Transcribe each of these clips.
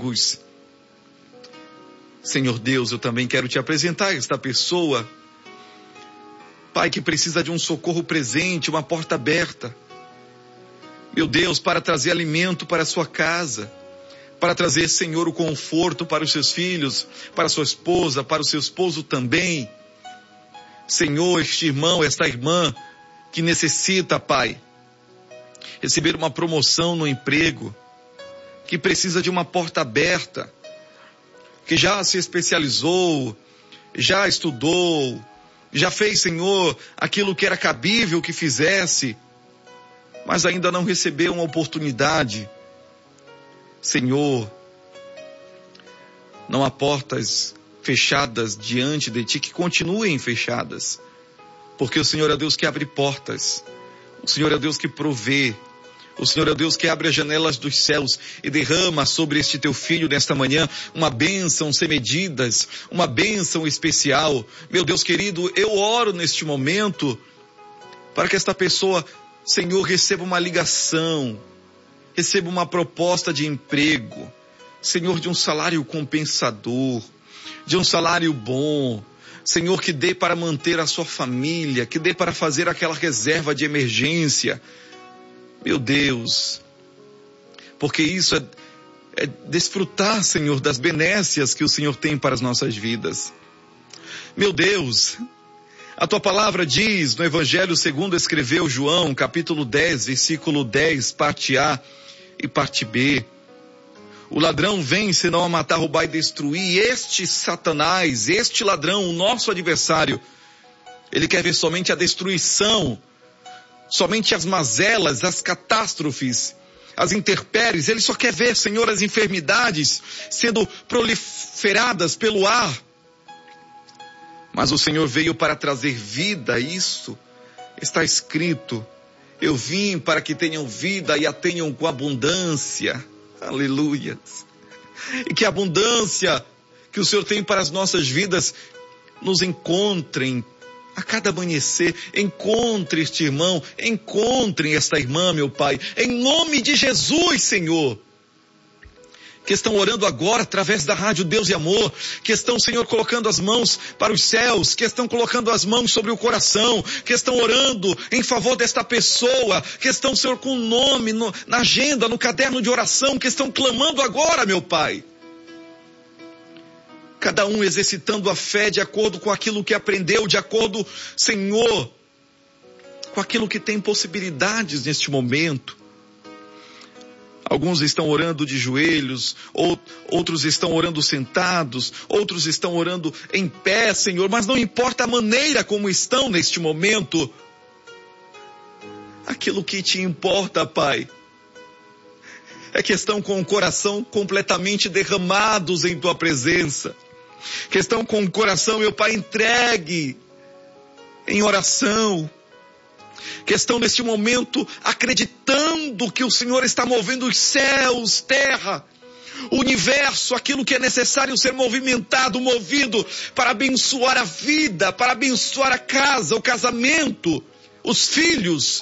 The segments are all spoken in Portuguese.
empregos. Senhor Deus, eu também quero te apresentar esta pessoa, Pai, que precisa de um socorro presente, uma porta aberta. Meu Deus, para trazer alimento para a sua casa, para trazer, Senhor, o conforto para os seus filhos, para a sua esposa, para o seu esposo também. Senhor, este irmão, esta irmã que necessita, Pai, receber uma promoção no emprego, que precisa de uma porta aberta, que já se especializou, já estudou, já fez, Senhor, aquilo que era cabível que fizesse, mas ainda não recebeu uma oportunidade. Senhor, não há portas fechadas diante de ti que continuem fechadas, porque o Senhor é Deus que abre portas, o Senhor é Deus que provê, o Senhor é Deus que abre as janelas dos céus e derrama sobre este teu filho nesta manhã uma bênção sem medidas, uma bênção especial. Meu Deus querido, eu oro neste momento para que esta pessoa, Senhor, receba uma ligação, receba uma proposta de emprego, Senhor, de um salário compensador, de um salário bom, Senhor, que dê para manter a sua família, que dê para fazer aquela reserva de emergência. Meu Deus, porque isso é desfrutar, Senhor, das benécias que o Senhor tem para as nossas vidas. Meu Deus, a tua palavra diz no Evangelho segundo escreveu João, capítulo 10, versículo 10, parte A e parte B. O ladrão vem senão a matar, roubar e destruir. Este Satanás, este ladrão, o nosso adversário, ele quer ver somente a destruição, somente as mazelas, as catástrofes, as intempéries. Ele só quer ver, Senhor, as enfermidades sendo proliferadas pelo ar. Mas o Senhor veio para trazer vida. Isso está escrito: eu vim para que tenham vida e a tenham com abundância. Aleluia. E que a abundância que o Senhor tem para as nossas vidas nos encontrem a cada amanhecer. Encontre este irmão, encontrem esta irmã, meu Pai, em nome de Jesus, Senhor, que estão orando agora através da rádio Deus e Amor, que estão, Senhor, colocando as mãos para os céus, que estão colocando as mãos sobre o coração, que estão orando em favor desta pessoa, que estão, Senhor, com o nome na agenda, no caderno de oração, que estão clamando agora, meu Pai. Cada um exercitando a fé de acordo com aquilo que aprendeu, de acordo, Senhor, com aquilo que tem possibilidades neste momento. Alguns estão orando de joelhos, outros estão orando sentados, outros estão orando em pé, Senhor, mas não importa a maneira como estão neste momento. Aquilo que te importa, Pai, é que estão com o coração completamente derramados em tua presença, que estão com o coração, meu Pai, entregue em oração, que estão neste momento acreditando que o Senhor está movendo os céus, terra, o universo, aquilo que é necessário ser movimentado, movido para abençoar a vida, para abençoar a casa, o casamento, os filhos.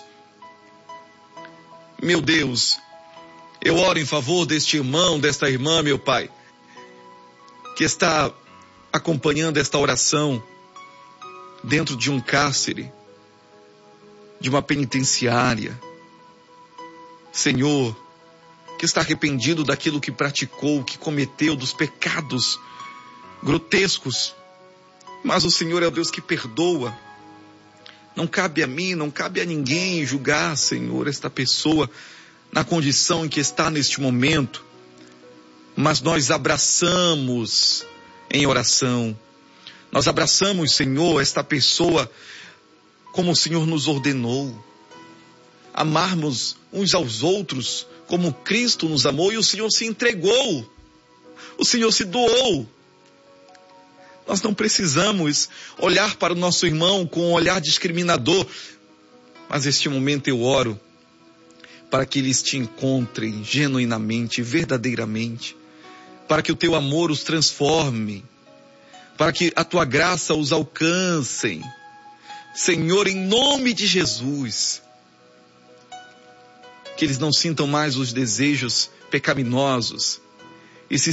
Meu Deus, eu oro em favor deste irmão, desta irmã, meu Pai, que está acompanhando esta oração dentro de um cárcere, de uma penitenciária. Senhor, que está arrependido daquilo que praticou, que cometeu, dos pecados grotescos. Mas o Senhor é o Deus que perdoa. Não cabe a mim, não cabe a ninguém julgar, Senhor, esta pessoa na condição em que está neste momento. Mas nós abraçamos em oração. Nós abraçamos, Senhor, esta pessoa como o Senhor nos ordenou, amarmos uns aos outros como Cristo nos amou, e o Senhor se entregou, o Senhor se doou. Nós não precisamos olhar para o nosso irmão com um olhar discriminador, mas neste momento eu oro para que eles te encontrem genuinamente, verdadeiramente, para que o teu amor os transforme, para que a tua graça os alcance. Senhor, em nome de Jesus, que eles não sintam mais os desejos pecaminosos,